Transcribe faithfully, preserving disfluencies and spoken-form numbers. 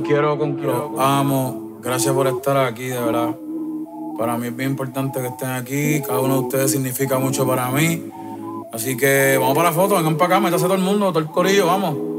Quiero con quiero. Los amo. Gracias por estar aquí, de verdad. Para mí es bien importante que estén aquí. Cada uno de ustedes significa mucho para mí. Así que vamos para la foto, vengan para acá, métase todo el mundo, todo el corillo, vamos.